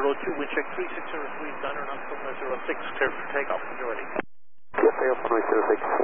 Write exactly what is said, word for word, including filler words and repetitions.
zero two, wind check three six zero three, Gunner, Knox zero six, clear for takeoff when you're ready. Yes, Air three zero six.